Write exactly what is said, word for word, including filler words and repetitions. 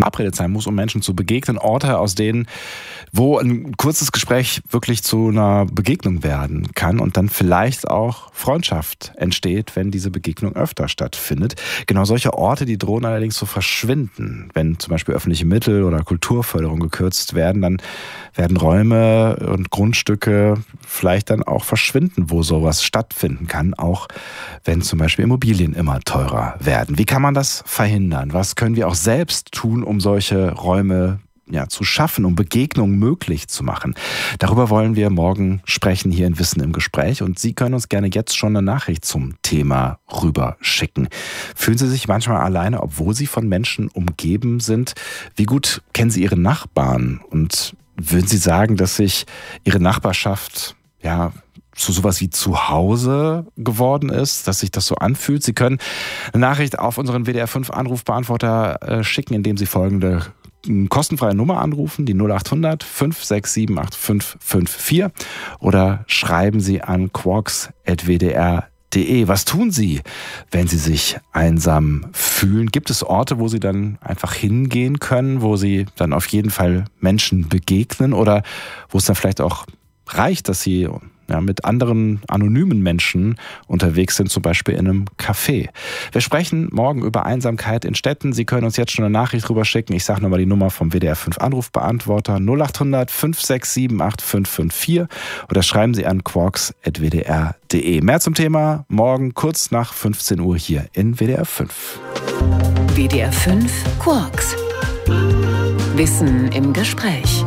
verabredet sein muss, um Menschen zu begegnen. Orte, aus denen, wo ein kurzes Gespräch wirklich zu einer Begegnung werden kann und dann vielleicht auch Freundschaft entsteht, wenn diese Begegnung öfter stattfindet. Genau solche Orte, die drohen allerdings zu verschwinden. Wenn zum Beispiel öffentliche Mittel oder Kulturförderung gekürzt werden, dann werden Räume und Grundstücke vielleicht dann auch verschwinden, wo sowas stattfinden kann, auch wenn zum Beispiel Immobilien immer teurer werden. Wie kann man das verhindern? Was können wir auch selbst tun, um solche Räume ja, zu schaffen, um Begegnungen möglich zu machen? Darüber wollen wir morgen sprechen hier in Wissen im Gespräch und Sie können uns gerne jetzt schon eine Nachricht zum Thema rüberschicken. Fühlen Sie sich manchmal alleine, obwohl Sie von Menschen umgeben sind? Wie gut kennen Sie Ihre Nachbarn? Und würden Sie sagen, dass sich Ihre Nachbarschaft ja zu sowas wie zu Hause geworden ist, dass sich das so anfühlt? Sie können eine Nachricht auf unseren W D R fünf Anrufbeantworter äh, schicken, indem Sie folgende kostenfreie Nummer anrufen, die null acht hundert fünf sechs sieben acht fünf fünf vier, oder schreiben Sie an quarks at w d r punkt d e. Was tun Sie, wenn Sie sich einsam fühlen? Gibt es Orte, wo Sie dann einfach hingehen können, wo Sie dann auf jeden Fall Menschen begegnen oder wo es dann vielleicht auch reicht, dass Sie ja, mit anderen anonymen Menschen unterwegs sind, zum Beispiel in einem Café? Wir sprechen morgen über Einsamkeit in Städten. Sie können uns jetzt schon eine Nachricht rüber schicken. Ich sage nochmal die Nummer vom W D R fünf Anrufbeantworter null acht hundert fünf sechs sieben acht fünf fünf vier oder schreiben Sie an quarks at w d r punkt d e. Mehr zum Thema morgen kurz nach fünfzehn Uhr hier in W D R fünf. W D R fünf Quarks. Wissen im Gespräch.